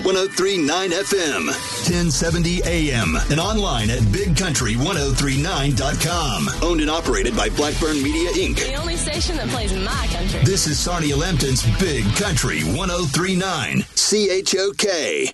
103.9 FM, 1070 AM, and online at bigcountry1039.com. Owned and operated by Blackburn Media, Inc. The only station that plays my country. This is Sarnia Lambton's Big Country 103.9 CHOK.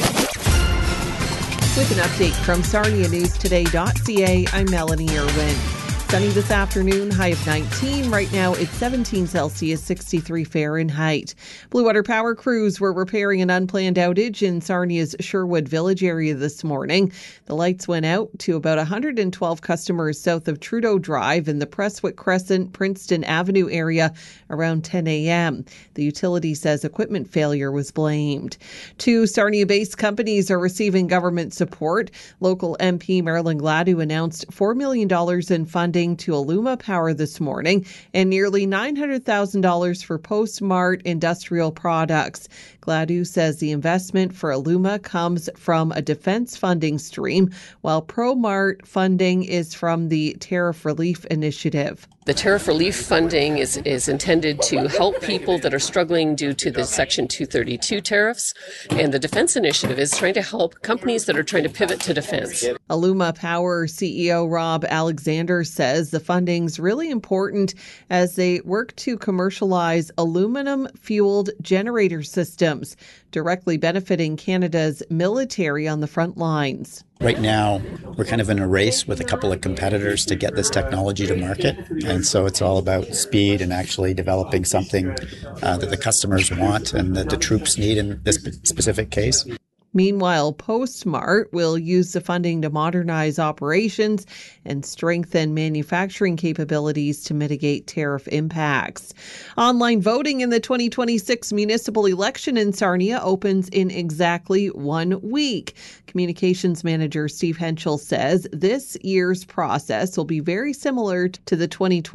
With an update from SarniaNewsToday.ca, I'm Melanie Irwin. Sunny this afternoon, high of 19. Right now it's 17 Celsius, 63 Fahrenheit. Blue Water Power crews were repairing an unplanned outage in Sarnia's Sherwood Village area this morning. The lights went out to about 112 customers south of Trudeau Drive in the Prestwick Crescent, Princeton Avenue area around 10 a.m. The utility says equipment failure was blamed. Two Sarnia-based companies are receiving government support. Local MP Marilyn Gladu announced $4 million in funding to Illuma Power this morning and nearly $900,000 for Postmart Industrial Products. Gladu says the investment for Illuma comes from a defense funding stream, while ProMart funding is from the Tariff Relief Initiative. The tariff relief funding is intended to help people that are struggling due to the Section 232 tariffs, and the Defense Initiative is trying to help companies that are trying to pivot to defense. Illuma Power CEO Rob Alexander says the funding's really important as they work to commercialize aluminum-fueled generator systems, directly benefiting Canada's military on the front lines. Right now, we're kind of in a race with a couple of competitors to get this technology to market. And so it's all about speed and actually developing something that the customers want and that the troops need in this specific case. Meanwhile, Postmart will use the funding to modernize operations and strengthen manufacturing capabilities to mitigate tariff impacts. Online voting in the 2026 municipal election in Sarnia opens in exactly 1 week. Communications manager Steve Henschel says this year's process will be very similar to the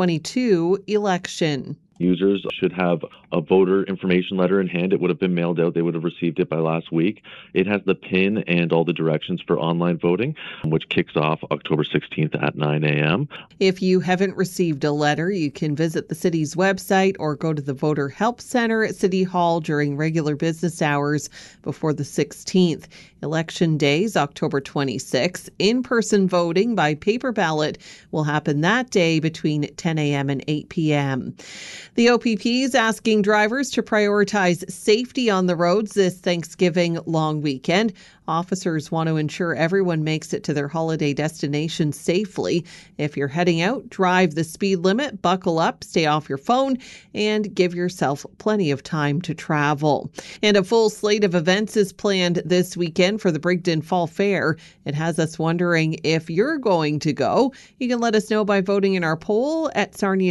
2022 election. Users should have a voter information letter in hand. It would have been mailed out. They would have received it by last week. It has the PIN and all the directions for online voting, which kicks off October 16th at 9 a.m. If you haven't received a letter, you can visit the city's website or go to the Voter Help Center at City Hall during regular business hours before the 16th. Election day is October 26th. In-person voting by paper ballot will happen that day between 10 a.m. and 8 p.m. The OPP is asking drivers to prioritize safety on the roads this Thanksgiving long weekend. Officers want to ensure everyone makes it to their holiday destination safely. If you're heading out, drive the speed limit, buckle up, stay off your phone, and give yourself plenty of time to travel. And a full slate of events is planned this weekend for the Brigden Fall Fair. It has us wondering if you're going to go. You can let us know by voting in our poll at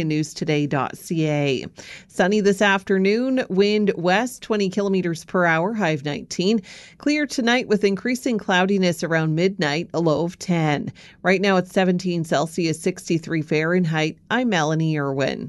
sarnianewstoday.ca. Sunny this afternoon, wind west 20 kilometers per hour, high of 19. Clear tonight with increasing cloudiness around midnight, a low of 10. Right now it's 17 Celsius, 63 Fahrenheit. I'm Melanie Irwin.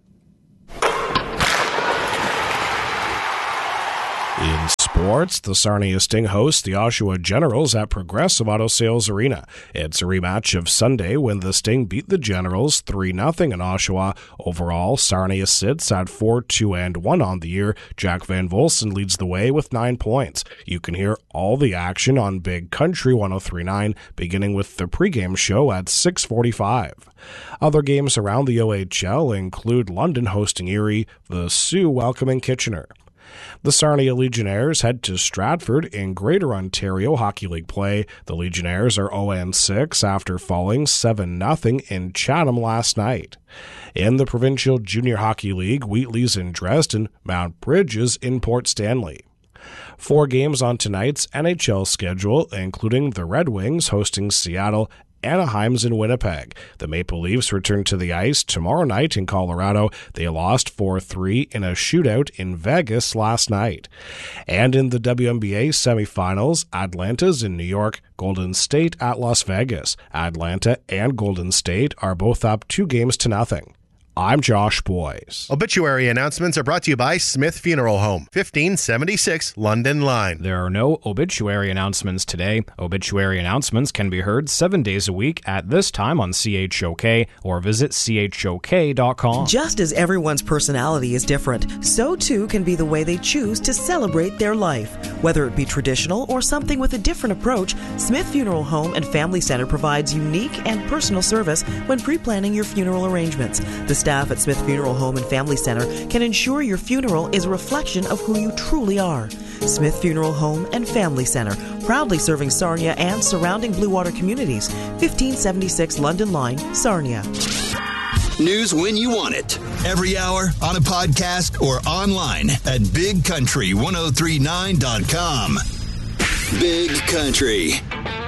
In sports, the Sarnia Sting hosts the Oshawa Generals at Progressive Auto Sales Arena. It's a rematch of Sunday when the Sting beat the Generals 3-0 in Oshawa. Overall, Sarnia sits at 4-2-1 on the year. Jack Van Volsen leads the way with 9 points. You can hear all the action on Big Country 103.9, beginning with the pregame show at 6:45. Other games around the OHL include London hosting Erie, the Sioux welcoming Kitchener. The Sarnia Legionnaires head to Stratford in Greater Ontario Hockey League play. The Legionnaires are 0-6 after falling 7-0 in Chatham last night. In the Provincial Junior Hockey League, Wheatley's in Dresden, Mount Bridges in Port Stanley. 4 games on tonight's NHL schedule, including the Red Wings hosting Seattle, Anaheim's in Winnipeg. The Maple Leafs return to the ice tomorrow night in Colorado. They lost 4-3 in a shootout in Vegas last night. And in the WNBA semifinals, Atlanta's in New York, Golden State at Las Vegas. Atlanta and Golden State are both up 2-0. I'm Josh Boyce. Obituary announcements are brought to you by Smith Funeral Home, 1576 London Line. There are no obituary announcements today. Obituary announcements can be heard 7 days a week at this time on CHOK or visit chok.com. Just as everyone's personality is different, so too can be the way they choose to celebrate their life. Whether it be traditional or something with a different approach, Smith Funeral Home and Family Center provides unique and personal service when pre-planning your funeral arrangements. The staff at Smith Funeral Home and Family Center can ensure your funeral is a reflection of who you truly are. Smith Funeral Home and Family Center, proudly serving Sarnia and surrounding Blue Water communities. 1576 London Line, Sarnia. News when you want it. Every hour, on a podcast, or online at bigcountry1039.com. Big Country.